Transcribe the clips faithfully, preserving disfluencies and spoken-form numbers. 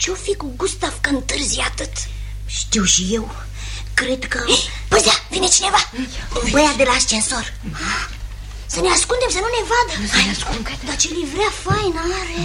Ce-o fi cu Gustav că întârzi atât? Știu și eu. Cred că... Păzea, vine cineva. Un băiat de la ascensor. Să ne ascundem, să nu ne vadă. Să ne ascundem. Dar ce livrea faină are.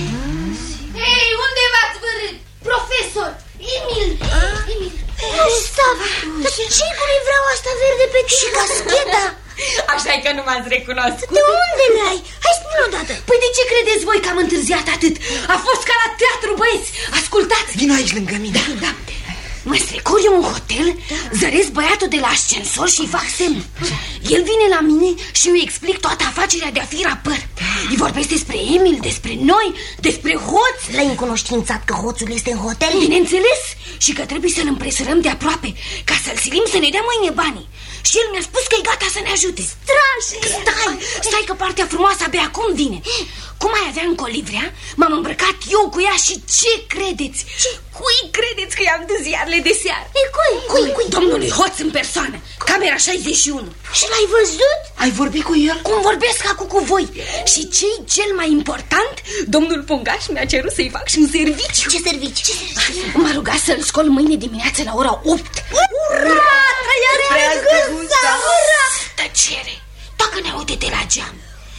Hei, unde v-ați vărât? Profesor, Emil, Emil. Gustav, dar ce-i cu livreaua asta verde pe tine? Și cascheta. Așa-i că nu m-ați recunoscut. De unde le-ai? Hai spune odată. Păi de ce credeți voi că am întârziat atât? A fost ca la teatru, băieți. Ascultați. Vino aici lângă mine. Da, da. Mă strecor eu în hotel, zăresc băiatul de la ascensor și îi fac semn. El vine la mine și eu îi explic toată afacerea de a fi rapăr. Îi vorbesc despre Emil, despre noi, despre hoț. L-ai încunoștințat că hoțul este în hotel? Bineînțeles. Și că trebuie să-l împresărăm de aproape, ca să-l silim să ne dea mâine banii. Și el mi-a spus că e gata să ne ajute. Strașnic. Stai, stai că partea frumoasă abia acum vine. Cum ai avea încă o livrea, m-am îmbrăcat eu cu ea și ce credeți? Ce? Cui credeți că i-am dus ziarele de seară? E cui? Cui? Cui? Domnului Hoț în persoană, camera șaizeci și unu. Și l-ai văzut? Ai vorbit cu el? Cum vorbesc acum cu voi. Și ce-i cel mai important? Domnul Pungaș mi-a cerut să-i fac și un serviciu. Ce serviciu? Ce serviciu? M-a rugat să-l scol mâine dimineață la ora opt. Ura! Trăiască Gustav! Ura! Tăcere! Dacă ne aude de la geam.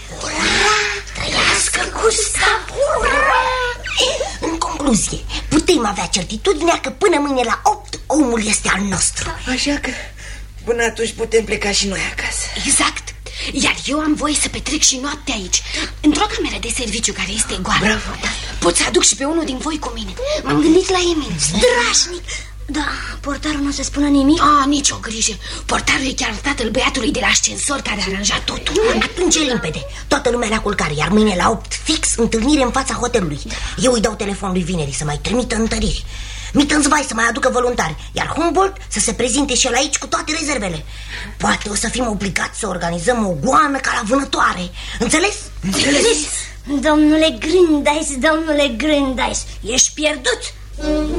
Ura! Trăiască Gustav! Ura! În concluzie, putem avea certitudinea că până mâine la opt omul este al nostru. Așa că până atunci putem pleca și noi acasă. Exact. Iar eu am voie să petrec și noaptea aici, într-o cameră de serviciu care este goală. Bravo. Pot să aduc și pe unul din voi cu mine. M-am gândit la Emil. Strașnic! Da, portarul nu o să spună nimic? Ah, nicio grijă. Portarul e chiar tatăl băiatului de la ascensor care a aranjat totul. Atunci e limpede. Toată lumea la culcare, iar mâine la opt fix întâlnire în fața hotelului. Eu îi dau telefonul lui Vineri să mai trimită întăriri. Mittenzweig să mai aducă voluntari, iar Humboldt să se prezinte și el aici cu toate rezervele. Poate o să fim obligați să organizăm o goană ca la vânătoare. Înțeles? Înțeles? Domnule Grindais, domnule Grindais, ești pierdut.